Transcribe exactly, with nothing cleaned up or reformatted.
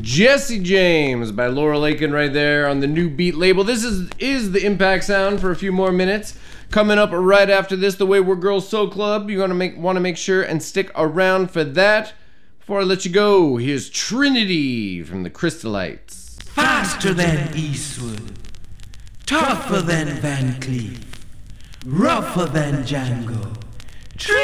Jesse James by Laura Lakin right there on the New Beat label. This is is the Impact Sound for a few more minutes. Coming up right after this, the Wayward Girls Soul Club. You're gonna make want to make sure and stick around for that. Before I let you go, here's Trinity from the Crystallites. Faster than Eastwood, tougher than Van Cleef, rougher than Django.